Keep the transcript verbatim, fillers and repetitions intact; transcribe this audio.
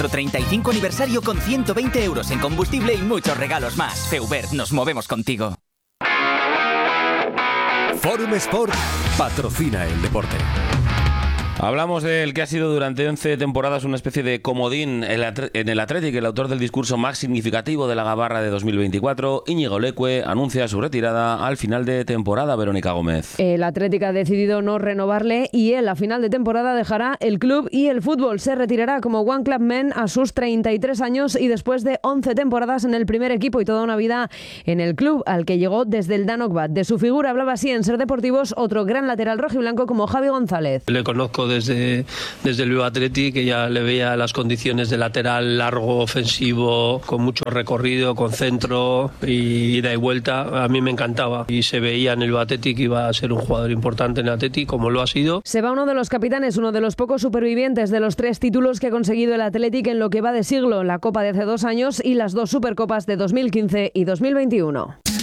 nuestro treinta y cinco aniversario con ciento veinte euros en combustible y muchos regalos más. Feubert, nos movemos contigo. Forum Sport patrocina el deporte. Hablamos del que ha sido durante once temporadas una especie de comodín en el Athletic. El autor del discurso más significativo de la Gabarra de dos mil veinticuatro, Íñigo Leque, anuncia su retirada al final de temporada. Verónica Gómez. El Athletic ha decidido no renovarle y él a final de temporada dejará el club y el fútbol. Se retirará como One Club Man a sus treinta y tres años y después de once temporadas en el primer equipo y toda una vida en el club al que llegó desde el Danokbat. De su figura hablaba así en Ser Deportivos otro gran lateral rojiblanco como Javi González. Le conozco desde, desde el Bilbao Athletic, que ya le veía las condiciones de lateral largo, ofensivo, con mucho recorrido, con centro y ida y vuelta. A mí me encantaba y se veía en el Bilbao Athletic que iba a ser un jugador importante en el Athletic, como lo ha sido. Se va uno de los capitanes, uno de los pocos supervivientes de los tres títulos que ha conseguido el Athletic en lo que va de siglo, la Copa de hace dos años y las dos Supercopas de dos mil quince y dos mil veintiuno.